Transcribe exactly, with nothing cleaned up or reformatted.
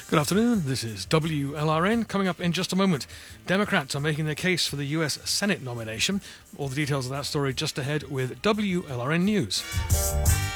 Good afternoon, this is W L R N. Coming up in just a moment, Democrats are making their case for the U S Senate nomination. All the details of that story just ahead with W L R N News.